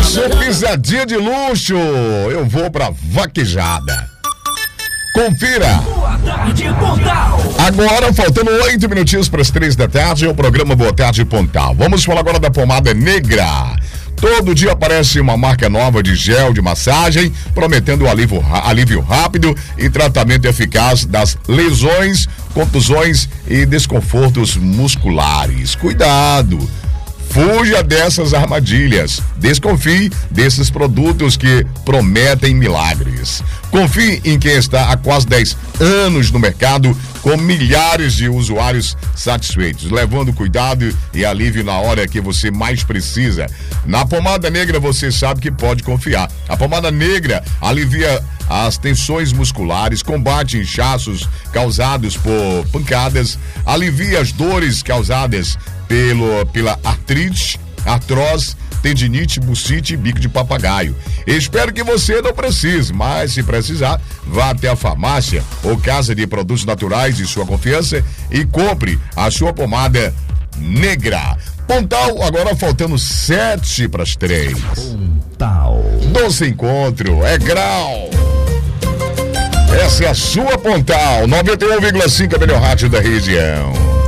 Sou pisadinha de luxo. Eu vou pra vaquejada. Confira. Boa Tarde Pontal. Agora, faltando 8 minutinhos para as 3 da tarde, é o programa Boa Tarde Pontal. Vamos falar agora da pomada negra. Todo dia aparece uma marca nova de gel de massagem, prometendo alívio rápido e tratamento eficaz das lesões, contusões e desconfortos musculares. Cuidado! Fuja dessas armadilhas. Desconfie desses produtos que prometem milagres. Confie em quem está há quase 10 anos no mercado, com milhares de usuários satisfeitos, levando cuidado e alívio na hora que você mais precisa. Na pomada negra você sabe que pode confiar. A pomada negra alivia as tensões musculares, combate inchaços causados por pancadas, alivia as dores causadas pela artrite, artrose, tendinite, bursite e bico de papagaio. Espero que você não precise, mas se precisar, vá até a farmácia ou casa de produtos naturais de sua confiança e compre a sua pomada negra. Pontal, agora faltando 7 para as 3. Pontal. Doce encontro, é grau. Essa é a sua Pontal, 91,5, a melhor rádio da região.